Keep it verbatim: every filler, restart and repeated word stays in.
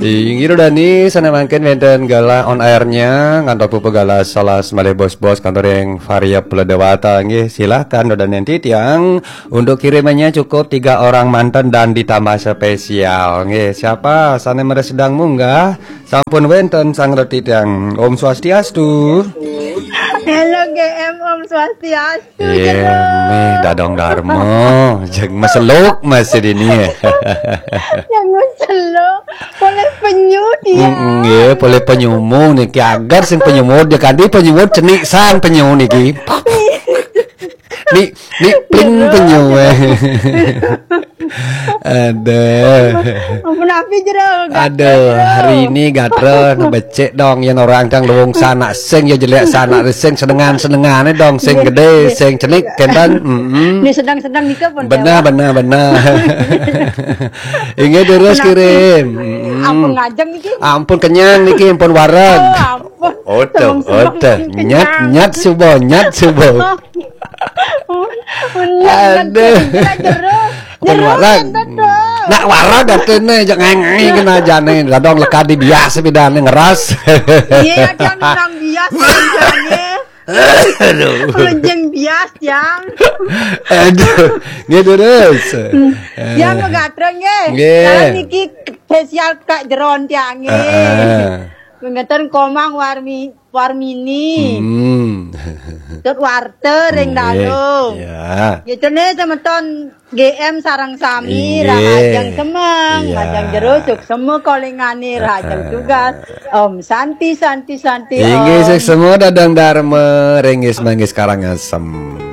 Ingin udah nih sana makin menten gala on airnya ngantor pupu gala salas malih bos-bos kantor yang varia peledewata nggih silahkan udah nanti tiang untuk kirimannya cukup tiga orang mantan dan ditambah spesial nggih siapa sana mere sedang munggah sampun wenten sang reti tiang Om Swastiastu. Halo G M Om Swastiastu. Iya, nih dadong darmo, jeng maseluk masih ini. Yang maseluk, boleh penyu dia. Iya, boleh penyumu nih, agar sing penyumu dia kan di penyumu cenik sang penyu nih ki. Nih, nih pling penyu. Ada. Ampun api jero. Ada hari ini gatre becek dong yang orang cang luwung sana sing ya jelek sana sing senengan-senengane dong sing gede sing cenik kenten. Ini sedang-sedang nikah pun. Benar benar benar. Ingat terus kirim. Ampun ngajeng iki. Ampun kenyang niki pun wareg. Oto oto nyat nyat subo nyat subo. Ada. Pun wareg. Nak wareg datene jangan ngai kena jane ladong lekadi biasa bidane ngeras. Iya kan orang biasa jane. Aduh. Lenjeng bias yang. Aduh, nggih terus. Yang megatreng nggih. Nggih. Niki spesial kak jeron tiange. Ngeten komang warmi warmini. Hmm. Tut warte ring dalu. Ya. Gitune temen-temen G M sarang sami Iya. rajang semeng, Iya. rajang jerusuk semua kolengane rajang tugas. Om Santi Santi Santi. Inggih Om. semua dadang dharma ringis manggis karang asem.